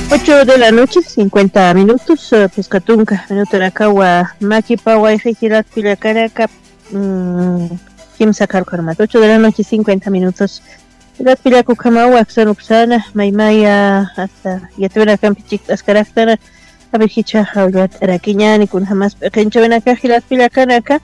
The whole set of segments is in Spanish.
8 de la noche, 50 minutos, Pescatunca, minuto Nakawa, Maki Pawa, Ejirat, Pilacaraca, Kim Sakar Kormat, 8 de la noche, 50 minutos. Pilat Pilaku Kamawa, Xanupsana, Maimaya, hasta Yatuna Campichik, Ascaraftana, Abejicha, Haulat, Araquiñani, kun jamás Pequenchavenaka, Hilat Pilacanaca,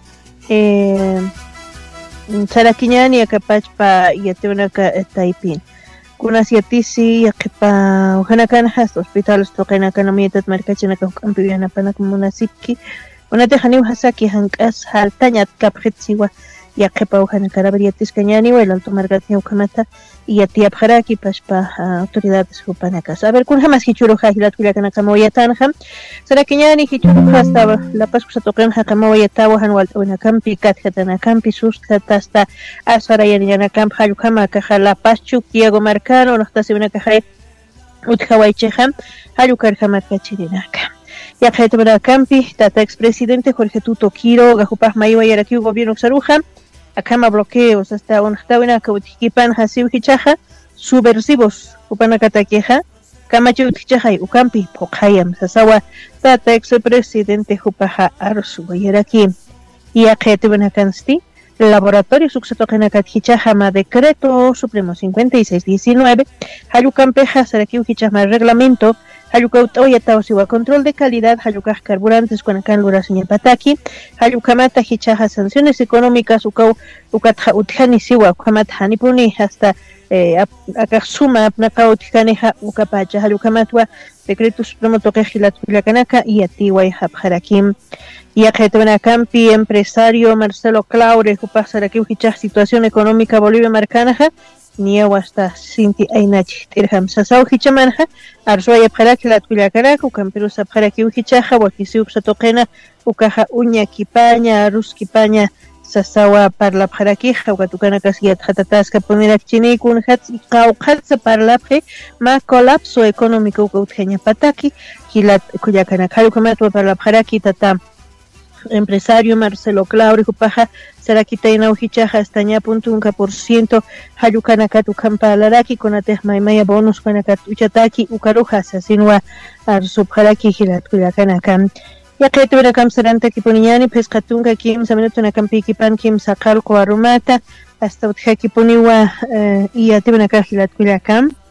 Saraquiñani, Acapachpa, Yatunaka, Taipin. Kuna siatisi yaqipa uhanakanajas hospitales toqinakan mietat markachinaka hukampiwana panak munasipki unate haniw hasaki hank'as haltañat kapqitsiwa yaqipa uhanakarabar yatiscañani wel alto markatña ukamata yatiyapjaraki pashpa autoridades hupanakas. A ver, kun jamas hichuruja hilatkullakanaka mawayatanja sarakiñani hichuruja hasta la pascua toqenja kamawayatawahan walt'unakampi katjatanakampi suskata hasta asarayanianakampi hallukhamaka hala paschu Diego Marcano noqtasiwanaka hay utjawaychija hallukarja markachirinaka. Yaqaytamarakampi tata expresidente Jorge Tuto Quiroga hupaj maywayaraki gobierno saruja akama bloqueos hasta unhtawinaka utjikipan hasiwhichaja subversivos upanakatakeja kamachi utjichaja ukampi poqhayam sasawa tata expresidente hupaja arsuwayaraki yaqaytamarakansti laboratorio sucsatoqinakatjichajama decreto supremo 5619 hallukampeja sarakiwhichajma reglamento Hayukautawayatawasiwa control de calidad, hayukaj carburantes con acá lura señal pataki, hayukamata hichaja sanciones económicas, ukatja utjani siwa, ukamata hanipuni hasta akasuma apnaka utjaneja ukapacha, hayukamatwa decreto supremo toquejilat pilacanaka y atiway hapjarakim. Yaqaytamarakampi empresario Marcelo Claure, upasarakiw hichaj situación económica Bolivia marcanaja, Niawa hasta Sinti Ainachi Tirham Sasau Hichamanja, Arzuaya Paraki la Tuilacaraco, Camperusa Paraki Uhichaja, Wakisiu Satoquena, Ucaja Uña Kipaña, Arus Kipaña, Sasawa Parla Parakija, Watucana Casiat Hatatasca Ponerak Chinikun Hats Kauhatsa Parlapre, Ma colapso económico Utgenia Pataki, Hilat Kuyakanakaru Kamatua Parla Paraki Tata. Empresario Marcelo Claure Jupaja Sarakitaina Ujichaja estaña.1% Hayukanakatu Kampalaraki con Atesmaimaya bonus Kanakatuchataki Ukaruja Sasinua Arsubharaki Hilatkuyakanakam Yaqayturakam Saranta Kipuniani Pescatunga Kim Saminatuna Kampikipan Kim Sakalko Arumata hasta Utjakipuniwa y Atibunaka Hilatkuyakam